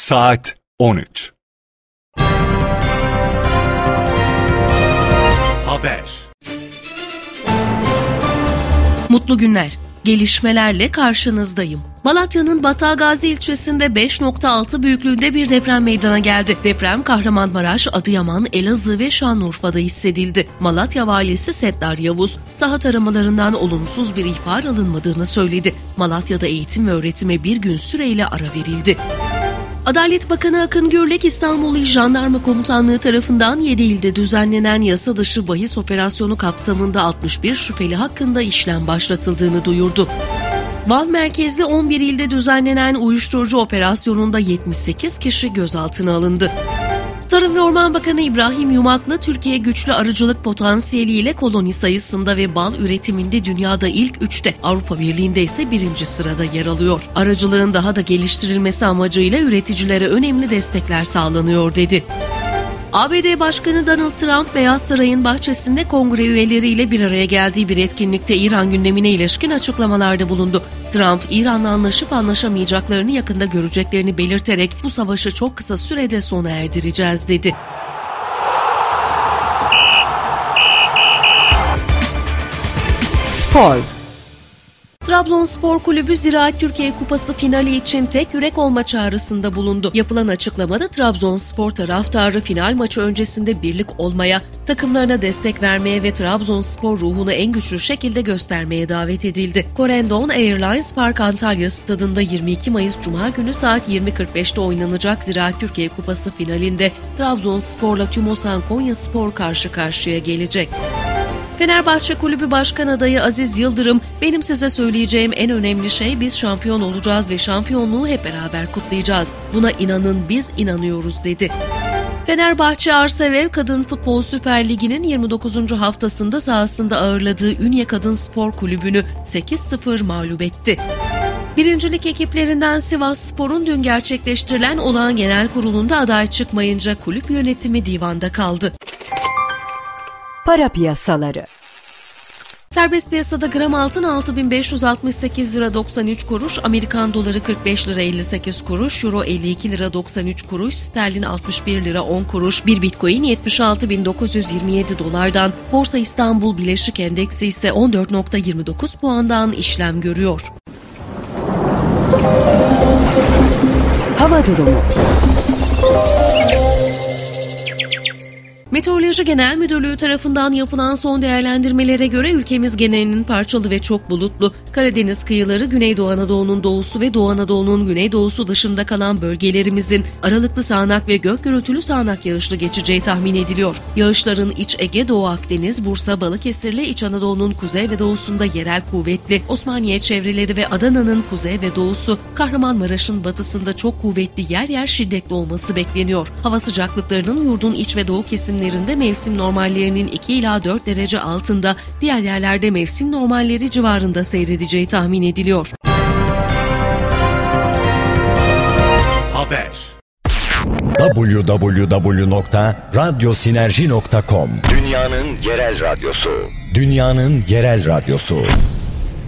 Saat 13. Haber. Mutlu günler. Gelişmelerle karşınızdayım. Malatya'nın Battalgazi ilçesinde 5.6 büyüklüğünde bir deprem meydana geldi. Deprem Kahramanmaraş, Adıyaman, Elazığ ve Şanlıurfa'da hissedildi. Malatya Valisi Settar Yavuz, saha taramalarından olumsuz bir ihbar alınmadığını söyledi. Malatya'da eğitim ve öğretime bir gün süreyle ara verildi. Adalet Bakanı Akın Gürlek, İstanbul İl Jandarma Komutanlığı tarafından 7 ilde düzenlenen yasa dışı bahis operasyonu kapsamında 61 şüpheli hakkında işlem başlatıldığını duyurdu. Van merkezli 11 ilde düzenlenen uyuşturucu operasyonunda 78 kişi gözaltına alındı. Tarım ve Orman Bakanı İbrahim Yumaklı, Türkiye güçlü arıcılık potansiyeliyle koloni sayısında ve bal üretiminde dünyada ilk 3'te, Avrupa Birliği'nde ise 1. sırada yer alıyor. Arıcılığın daha da geliştirilmesi amacıyla üreticilere önemli destekler sağlanıyor dedi. ABD Başkanı Donald Trump, Beyaz Saray'ın bahçesinde kongre üyeleriyle bir araya geldiği bir etkinlikte İran gündemine ilişkin açıklamalarda bulundu. Trump, İran'la anlaşıp anlaşamayacaklarını yakında göreceklerini belirterek bu savaşı çok kısa sürede sona erdireceğiz dedi. Spor. Trabzonspor Kulübü Ziraat Türkiye Kupası finali için tek yürek olma çağrısında bulundu. Yapılan açıklamada Trabzonspor taraftarı final maçı öncesinde birlik olmaya, takımlarına destek vermeye ve Trabzonspor ruhunu en güçlü şekilde göstermeye davet edildi. Corendon Airlines Park Antalya Stadında 22 Mayıs Cuma günü saat 20.45'te oynanacak Ziraat Türkiye Kupası finalinde Trabzonspor'la Tümosan Konyaspor karşı karşıya gelecek. Fenerbahçe Kulübü Başkan Adayı Aziz Yıldırım, "Benim size söyleyeceğim en önemli şey, biz şampiyon olacağız ve şampiyonluğu hep beraber kutlayacağız. Buna inanın, biz inanıyoruz" dedi. Fenerbahçe Arsevev Kadın Futbol Süper Ligi'nin 29. haftasında sahasında ağırladığı Ünye Kadın Spor Kulübü'nü 8-0 mağlup etti. Birincilik ekiplerinden Sivasspor'un dün gerçekleştirilen olağan genel kurulunda aday çıkmayınca kulüp yönetimi divanda kaldı. Para piyasaları. Serbest piyasada gram altın 6.568 lira 93 kuruş, Amerikan doları 45 lira 58 kuruş, euro 52 lira 93 kuruş, sterlin 61 lira 10 kuruş, bir bitcoin 76.927 dolardan, Borsa İstanbul Bileşik Endeksi ise 14.29 puandan işlem görüyor. Hava durumu. Meteoroloji Genel Müdürlüğü tarafından yapılan son değerlendirmelere göre ülkemiz genelinin parçalı ve çok bulutlu, Karadeniz kıyıları, Güneydoğu Anadolu'nun doğusu ve Doğu Anadolu'nun güneydoğusu dışında kalan bölgelerimizin aralıklı sağanak ve gök gürültülü sağanak yağışlı geçeceği tahmin ediliyor. Yağışların İç Ege, Doğu Akdeniz, Bursa, Balıkesir'le İç Anadolu'nun kuzey ve doğusunda yerel kuvvetli, Osmaniye çevreleri ve Adana'nın kuzey ve doğusu, Kahramanmaraş'ın batısında çok kuvvetli, yer yer şiddetli olması bekleniyor. Hava sıcaklıklarının yurdun iç ve doğu kesimlerinde mevsim normallerinin 2 ila 4 derece altında, diğer yerlerde mevsim normalleri civarında seyredeceği tahmin ediliyor. Haber. www.radyosinerji.com Dünyanın yerel radyosu. Dünyanın yerel radyosu.